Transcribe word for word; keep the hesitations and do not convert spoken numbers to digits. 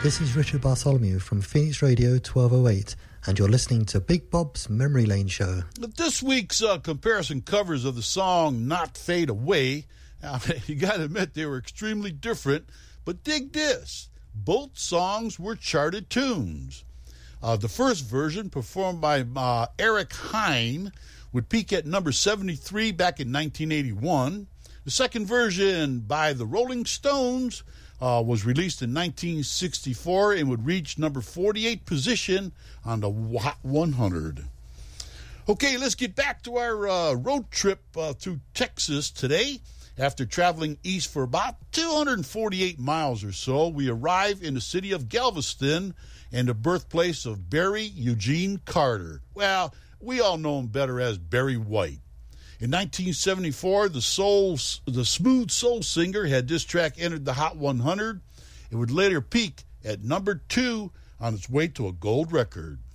This is Richard Bartholomew from Phoenix Radio twelve oh eight, and you're listening to Big Bob's Memory Lane Show. This week's uh, comparison covers of the song Not Fade Away, uh, you got to admit they were extremely different, but dig this. Both songs were charted tunes. Uh, the first version, performed by uh, Eric Hine, would peak at number seventy-three back in nineteen eighty-one. The second version, by the Rolling Stones, uh, was released in nineteen sixty-four and would reach number forty-eight position on the Hot one hundred. Okay, let's get back to our uh, road trip uh, through Texas today. After traveling east for about two hundred forty-eight miles or so, we arrive in the city of Galveston and the birthplace of Barry Eugene Carter. Well, we all know him better as Barry White. In nineteen seventy-four, the soul, the smooth soul singer had this track entered the Hot one hundred. It would later peak at number two on its way to a gold record.